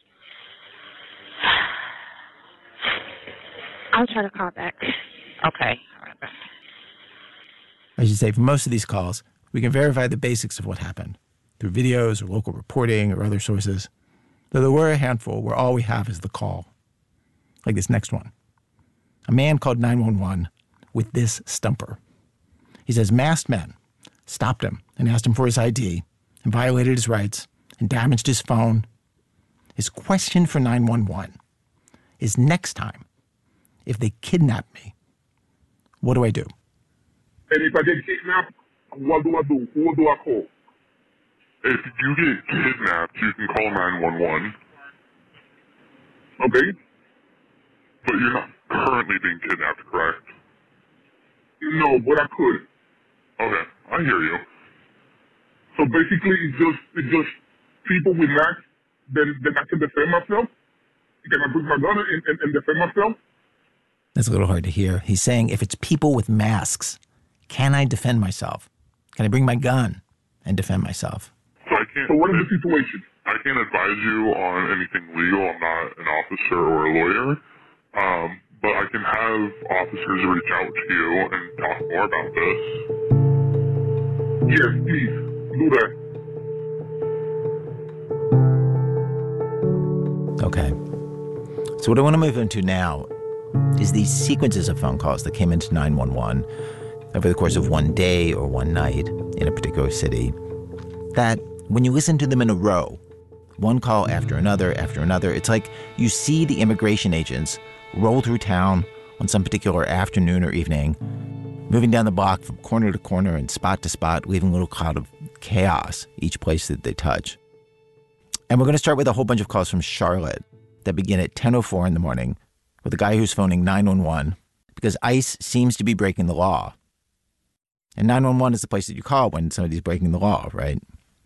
I'll try to call back. Okay. All right, bye. I should say, for most of these calls, we can verify the basics of what happened through videos or local reporting or other sources, though there were a handful where all we have is the call. Like this next one. A man called nine one one with this stumper. He says masked men stopped him and asked him for his I D and violated his rights and damaged his phone. His question for nine one one is, next time, if they kidnap me, what do I do? And if I get kidnapped, what do I do? Who do I call? If you get kidnapped, you can call nine one one. Okay? But you're not currently being kidnapped, correct? No, but I could. Okay, I hear you. So basically, it's just it's just people with masks. Then then I can defend myself. Can I bring my gun and, and, and defend myself? That's a little hard to hear. He's saying, if it's people with masks, can I defend myself? Can I bring my gun and defend myself? So I can't. So what is the situation? I can't advise you on anything legal. I'm not an officer or a lawyer. Um, but I can have officers reach out to you and talk more about this. Yes, please, do that. Okay. So what I want to move into now is these sequences of phone calls that came into nine one one over the course of one day or one night in a particular city, that when you listen to them in a row, one call after another after another, it's like you see the immigration agents roll through town on some particular afternoon or evening, moving down the block from corner to corner and spot to spot, leaving a little cloud of chaos each place that they touch. And we're going to start with a whole bunch of calls from Charlotte that begin at ten oh four in the morning with a guy who's phoning nine one one because ICE seems to be breaking the law. And nine one one is the place that you call when somebody's breaking the law, right?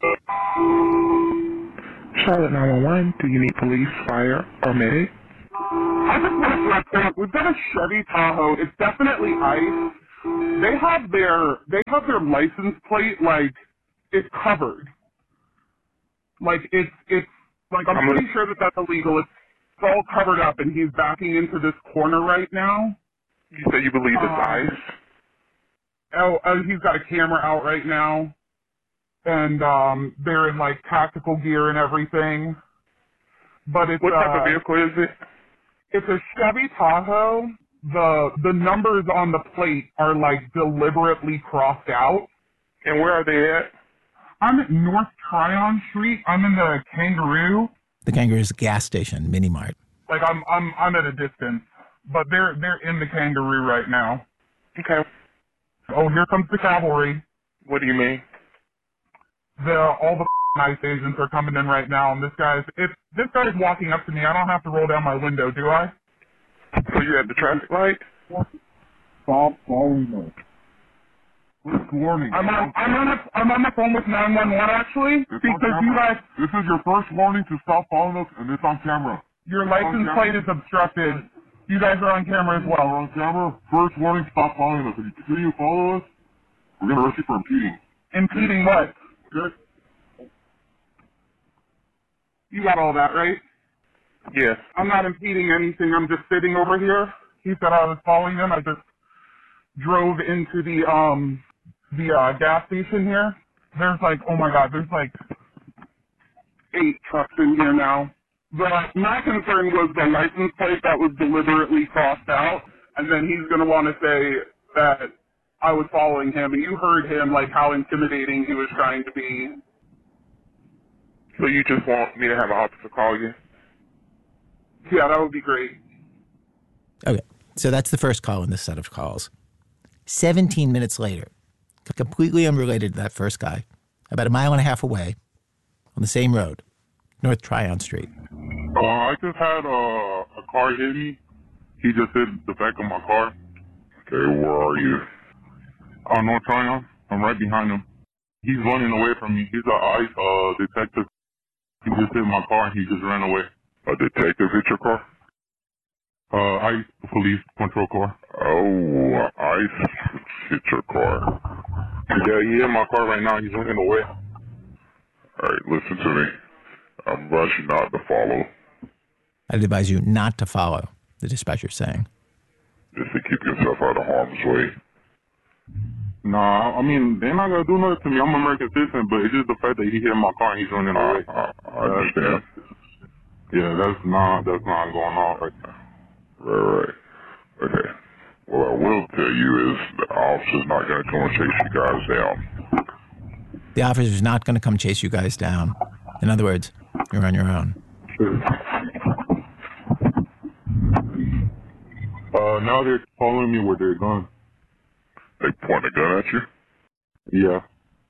Charlotte nine one one, do you need police, fire, or medic? I just want to let them, we've got a Chevy Tahoe. It's definitely ICE. They have their, they have their license plate, like, it's covered. Like, it's, it's, like, I'm pretty sure that that's illegal. It's all covered up, and he's backing into this corner right now. You say you believe it's um, ICE? Oh, and he's got a camera out right now. And, um, they're in, like, tactical gear and everything. But it's, What type uh, of vehicle is it? It's a Chevy Tahoe. The the numbers on the plate are like deliberately crossed out. And where are they at? I'm at North Tryon Street. I'm in the Kangaroo. The Kangaroo is a gas station, mini mart. Like I'm I'm I'm at a distance, but they're they're in the Kangaroo right now. Okay. Oh, here comes the cavalry. What do you mean? The all the ICE agents are coming in right now, and this guy's if this guy's walking up to me, I don't have to roll down my window, do I? So you're at the traffic light? Stop following me. Good warning. I'm on I'm on a, I'm on the phone with nine one one actually It's because you guys. This is your first warning to stop following us, and it's on camera. Your license plate is obstructed. You guys are on camera as well. We're on camera. First warning, stop following us. If you continue to follow us, we're gonna arrest you for impeding. Impeding what? Good. You got all that, right? Yes. I'm not impeding anything. I'm just sitting over here. He said I was following him. I just drove into the um the uh, gas station here. There's like, oh my God, there's like eight trucks in here now. But my concern was the license plate that was deliberately crossed out, and then he's gonna want to say that I was following him, and you heard him like how intimidating he was trying to be. So you just want me to have an officer call you? Yeah, that would be great. Okay, so that's the first call in this set of calls. seventeen minutes later, completely unrelated to that first guy, about a mile and a half away, on the same road, North Tryon Street. Uh, I just had a, a car hit me. He just hit the back of my car. Okay, where are you? On North Tryon. I'm right behind him. He's running away from me. He's an ICE uh, detective. He just hit my car and he just ran away. A detective hit your car? Uh, ICE police control car. Oh, ICE hit your car. Yeah, he hit my car right now. He's running away. All right, listen to me. I'm advising you not to follow. I'd advise you not to follow, the dispatcher's saying. Just to keep yourself out of harm's way. Nah, I mean, they're not going to do nothing to me. I'm an American citizen, but it's just the fact that he hit my car and he's running away. I, I, I understand. Yeah, that's not, that's not going on right now. Right, right. Okay. What I will tell you is the officer's not going to come and chase you guys down. The officer's not going to come chase you guys down. In other words, you're on your own. Uh, now they're following me with their gun. They point a gun at you? Yeah.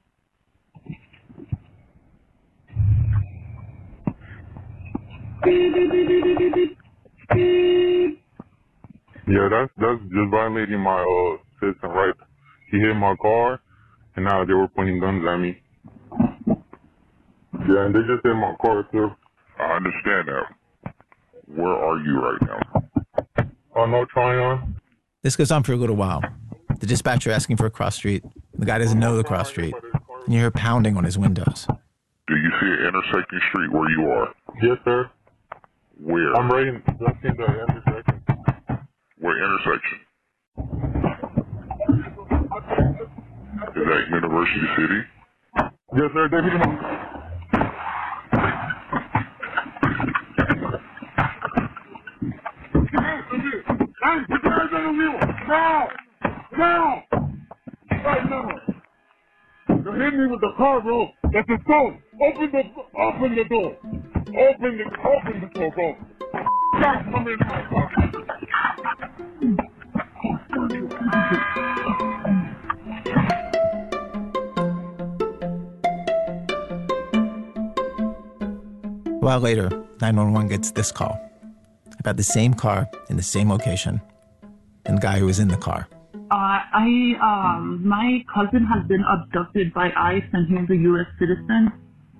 Yeah, that's that's just violating my uh citizen rights. He hit my car, and now they were pointing guns at me. Yeah, and they just hit my car too. I understand that. Where are you right now? Oh, no, Tryon. This goes on for a little while. The dispatcher asking for a cross street. The guy doesn't know the cross street. And you hear pounding on his windows. Do you see an intersecting street where you are? Yes, sir. Where? I'm right in, just in the intersection. What intersection? Is that University City? Yes, sir. Deputy. Hey, Now! Right now! You hit me with the car, bro. That's a phone. Open the, open the door. Open the, open the door, bro. Stop coming out. A while later, nine one one gets this call about the same car in the same location and the guy who was in the car. Uh, I, um, my cousin has been abducted by ICE and he's a U S citizen.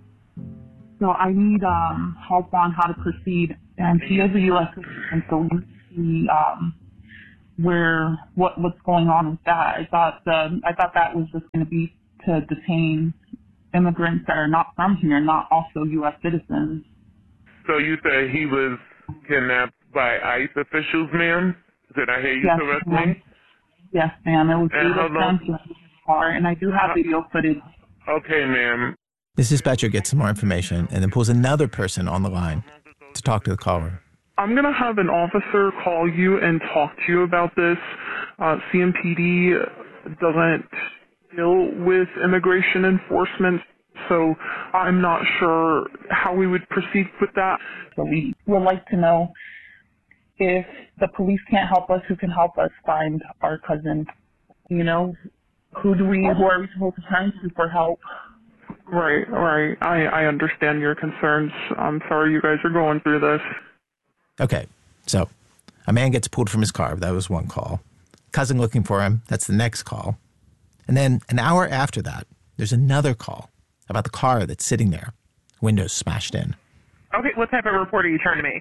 So I need, um, help on how to proceed. And he is a U S citizen, so we see, um, where, what, what's going on with that. I thought, um, I thought that was just going to be to detain immigrants that are not from here, not also U S citizens. So you say he was kidnapped by ICE officials, ma'am? Did I hear you Yes, correctly? ma'am. Yes, ma'am. It was And eight how of long- them to his car, and I do have video footage. Okay, ma'am. This dispatcher gets some more information and then pulls another person on the line to talk to the caller. I'm going to have an officer call you and talk to you about this. Uh, C M P D doesn't deal with immigration enforcement, so I'm not sure how we would proceed with that. So we would like to know if the police can't help us, who can help us find our cousin? You know, who do we, who are we supposed to turn to for help? Right, right. I, I understand your concerns. I'm sorry you guys are going through this. Okay, so a man gets pulled from his car. That was one call. Cousin looking for him. That's the next call. And then an hour after that, there's another call about the car that's sitting there, windows smashed in. Okay, what type of report are you trying to make?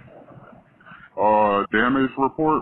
Uh, damage report.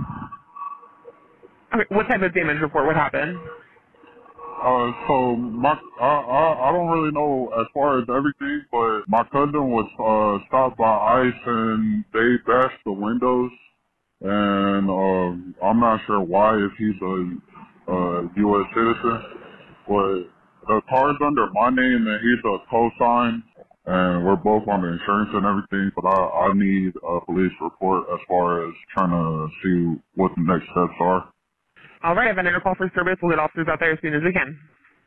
Okay, what type of damage report? What happened? Uh, so my, I, I, I don't really know as far as everything, but my cousin was, uh, stopped by ICE and they bashed the windows. And, um, I'm not sure why, if he's a, uh, U S citizen, but the car's under my name and he's a co-sign. And we're both on the insurance and everything, but I, I need a police report as far as trying to see what the next steps are. All right, I've entered a call for service. We'll get officers out there as soon as we can.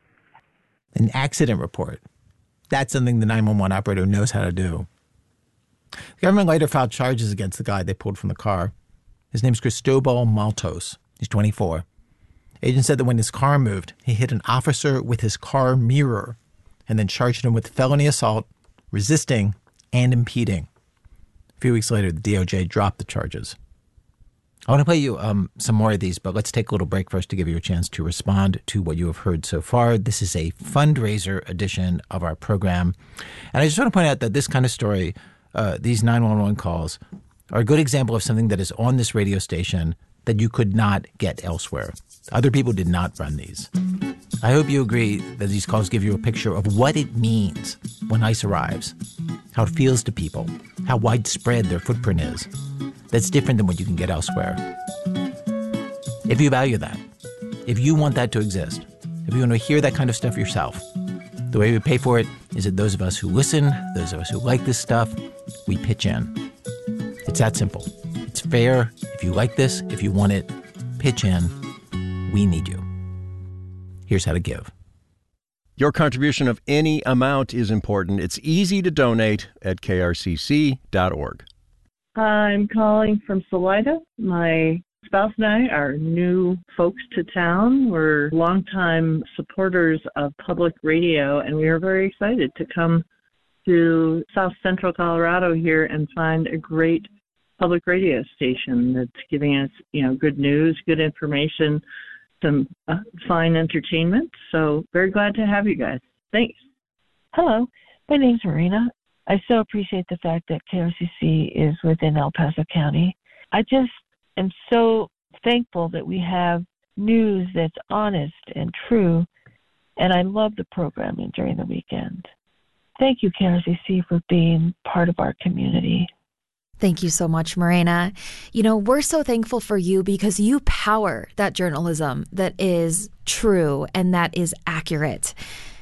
An accident report. That's something the nine one one operator knows how to do. The government later filed charges against the guy they pulled from the car. His name's Cristobal Maltos. He's twenty-four. Agents said that when his car moved, he hit an officer with his car mirror and then charged him with felony assault, resisting, and impeding. A few weeks later, the D O J dropped the charges. I want to play you um, some more of these, but let's take a little break first to give you a chance to respond to what you have heard so far. This is a fundraiser edition of our program. And I just want to point out that this kind of story, uh, these nine one one calls, are a good example of something that is on this radio station that you could not get elsewhere. Other people did not run these. I hope you agree that these calls give you a picture of what it means when ICE arrives, how it feels to people, how widespread their footprint is. That's different than what you can get elsewhere. If you value that, if you want that to exist, if you want to hear that kind of stuff yourself, the way we pay for it is that those of us who listen, those of us who like this stuff, we pitch in. It's that simple. It's fair. If you like this, if you want it, pitch in. We need you. Here's how to give. Your contribution of any amount is important. It's easy to donate at K R C C dot org. I'm calling from Salida. My spouse and I are new folks to town. We're longtime supporters of public radio, and we are very excited to come to South Central Colorado here and find a great public radio station that's giving us, you know, good news, good information, some uh, fine entertainment. So very glad to have you guys. Thanks. Hello, my name's Marina. I so appreciate the fact that K R C C is within El Paso County. I just am so thankful that we have news that's honest and true, and I love the programming during the weekend. Thank you, K R C C, for being part of our community. Thank you so much, Marina. You know, we're so thankful for you because you power that journalism that is true and that is accurate.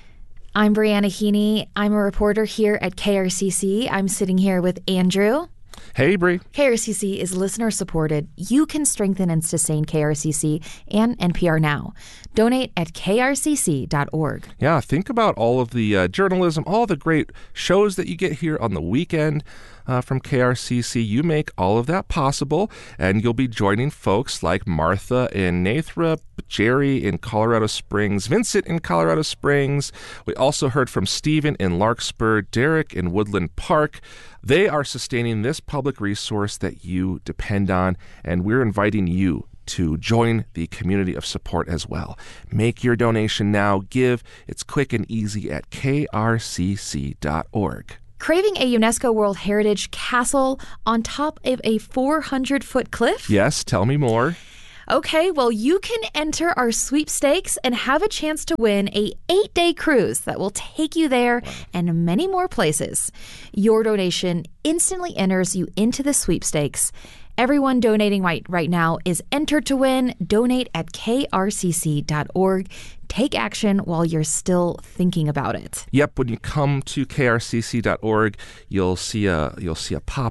I'm Brianna Heaney. I'm a reporter here at K R C C. I'm sitting here with Andrew. Hey, Bree. K R C C is listener supported. You can strengthen and sustain K R C C and N P R Now. Donate at K R C C dot org. Yeah, think about all of the uh, journalism, all the great shows that you get here on the weekend uh, from K R C C. You make all of that possible, and you'll be joining folks like Martha in Nathrop, Jerry in Colorado Springs, Vincent in Colorado Springs. We also heard from Stephen in Larkspur, Derek in Woodland Park. They are sustaining this public resource that you depend on, and we're inviting you to join the community of support as well. Make your donation now. Give. It's quick and easy at K R C C dot org. Craving a UNESCO World Heritage castle on top of a four hundred foot cliff? Yes, tell me more. Okay, well, you can enter our sweepstakes and have a chance to win a eight-day cruise that will take you there and many more places. Your donation instantly enters you into the sweepstakes. Everyone donating right, right now is entered to win. Donate at K R C C dot org. Take action while you're still thinking about it. Yep, when you come to K R C C dot org, you'll see a you'll see a pop